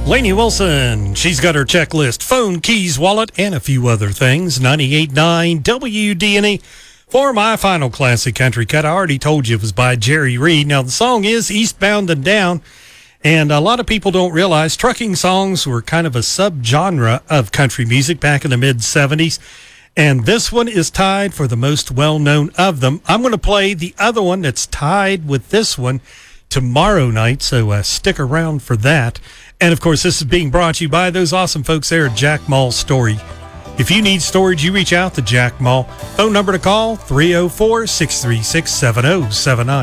Lainey Wilson, she's got her checklist, phone, keys, wallet, and a few other things. 98.9 WDNE for my final classic country cut. I already told you it was by Jerry Reed. Now, the song is Eastbound and Down, and a lot of people don't realize trucking songs were kind of a subgenre of country music back in the mid-'70s, and this one is tied for the most well-known of them. I'm going to play the other one that's tied with this one tomorrow night, so stick around for that. And, of course, this is being brought to you by those awesome folks there at Jack Mall Storage. If you need storage, you reach out to Jack Mall. Phone number to call, 304-636-7079.